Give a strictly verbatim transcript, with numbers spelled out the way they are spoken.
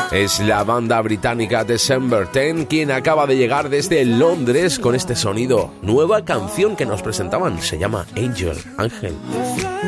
Es la banda británica December diez quien acaba de llegar desde Londres con este sonido. Nueva canción que nos presentaban, se llama Angel, Ángel.